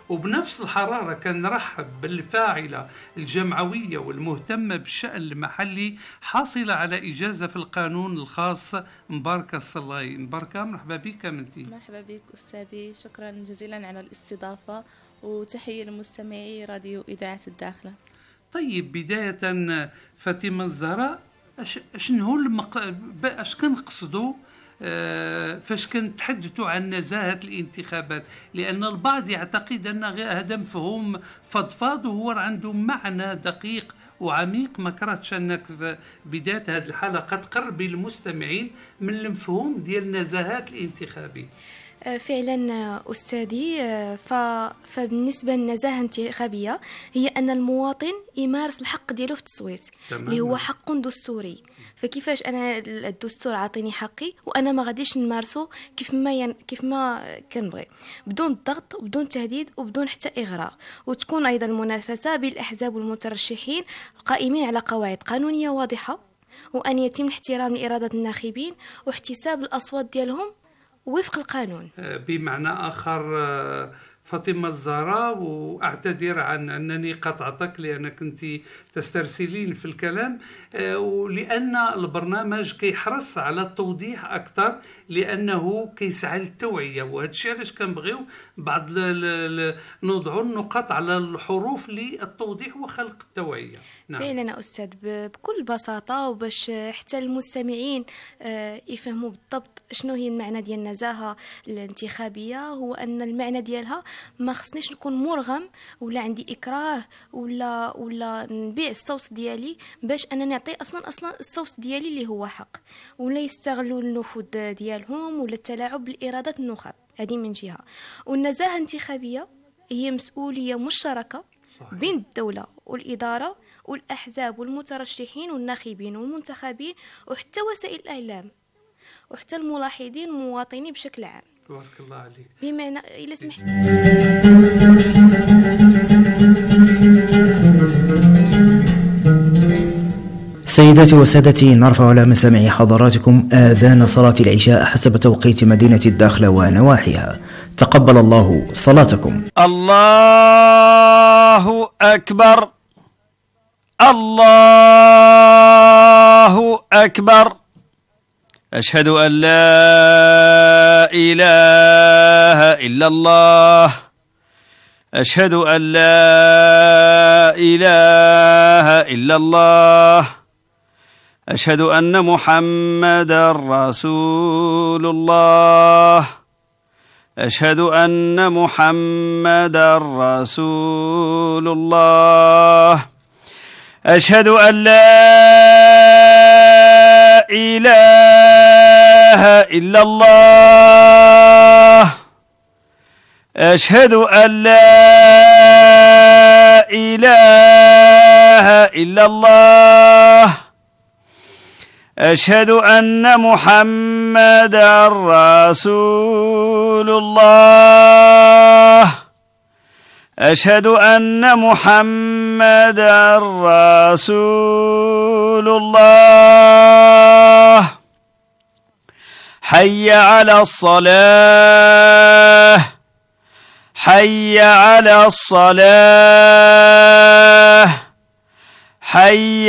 وبنفس الحرارة كان نرحب بالفاعلة الجمعوية والمهتمة بالشأن المحلي حاصلة على إجازة في القانون الخاص مباركة الصلاي. مباركة، مرحبا بك منتي. مرحبا بك أستاذي، شكرا جزيلا على الاستضافة، وتحية لمستمعي راديو إذاعة الداخلة. طيب، بداية فاطمة الزهراء، شنو اش كنقصدوا فاش كنتحدثوا عن نزاهة الانتخابات؟ لأن البعض يعتقد أن هذا مفهوم فضفاض وهو عنده معنى دقيق وعميق. ما كرهتش أنك في بداية هذه الحلقة تقربي المستمعين من المفهوم ديال النزاهات الانتخابية. فعلا أستاذي، فبالنسبة للنزاهة الانتخابية هي أن المواطن يمارس الحق ديالو في التصويت، اللي هو حق دستوري. فكيفاش أنا الدستور عاطيني حقي وأنا ما غاديش نمارسه كيف ما كنبغي، بدون ضغط وبدون تهديد وبدون حتى إغراء. وتكون أيضا المنافسة بين الأحزاب والمترشحين قائمين على قواعد قانونية واضحة، وأن يتم الاحترام لإرادة الناخبين واحتساب الأصوات ديالهم وفق القانون. بمعنى آخر فاطمة الزهراء، وأعتذر عن أنني قطعتك لأنك كنت تسترسلين في الكلام، ولأن البرنامج كيحرص على التوضيح أكثر، لأنه كيسعى للتوعية. وهذا الشيء علاش كنبغيو بعض نوضعوا النقاط على الحروف للتوضيح وخلق التوعية. نعم. فعلا أستاذ، بكل بساطة وباش حتى المستمعين يفهموا بالضبط شنو هي المعنى ديال النزاهة الانتخابية. هو أن المعنى ديالها ما خصنيش نكون مرغم ولا عندي إكراه ولا نبيع الصوت ديالي باش أنا نعطي أصلا الصوت ديالي اللي هو حق، ولا يستغلوا النفوذ ديالهم ولا التلاعب بإرادة النخب. هذه من جهة. والنزاهة الانتخابية هي مسؤولية مشتركة بين الدولة والإدارة والأحزاب والمترشحين والناخبين والمنتخبين وحتى وسائل الإعلام وحتى الملاحظين والمواطنين بشكل عام. تبارك الله عليك. بمعنى إلى سمحت. سيداتي وسادتي، نرفع على مسامع حضراتكم آذان صلاة العشاء حسب توقيت مدينة الداخلة ونواحيها. تقبل الله صلاتكم. الله أكبر، الله أكبر. أشهد أن لا إله إلا الله، أشهد أن لا إله إلا الله، أشهد أن محمدا رسول الله، أشهد أن محمدا رسول الله، أشهد أن لا إله إلا الله، أشهد أن لا إله إلا الله، أشهد أن محمدا رسول الله، أشهد أن محمدا رسول الله. حي على الصلاة، حي على الصلاة، حي